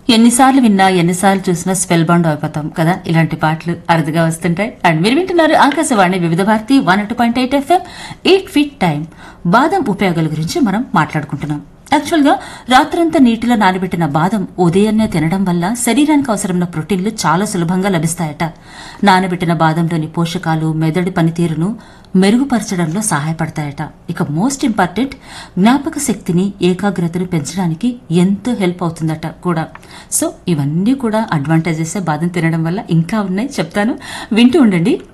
ఎన్నిసార్లు విన్నా ఎన్నిసార్లు చూసినా స్పెల్ బౌండ్ అయిపోతాం కదా. ఇలాంటి పాటలు అరుదుగా వస్తుంటాయి. అండ్ మీరు వింటున్నారు ఆకాశవాణి వివిధ భారతి 102.8 FM 8 ఫీట్ టైం. బాదం ఉపయోగాల గురించి మనం మాట్లాడుకుంటున్నాం. యాక్చువల్ గా రాత్రంతా నీటిలో నానబెట్టిన బాదం ఉదయాన్నే తినడం వల్ల శరీరానికి అవసరమైన ప్రోటీన్లు చాలా సులభంగా లభిస్తాయట. నానబెట్టిన బాదంలోని పోషకాలు మెదడు పనితీరును మెరుగుపరచడంలో సహాయపడతాయట. ఇక మోస్ట్ ఇంపార్టెంట్, జ్ఞాపక శక్తిని ఏకాగ్రతను పెంచడానికి ఎంతో హెల్ప్ అవుతుందట కూడా. సో ఇవన్నీ కూడా అడ్వాంటేజెస్ బాదం తినడం వల్ల. ఇంకా ఉన్నాయి, చెప్తాను, వింటూ ఉండండి.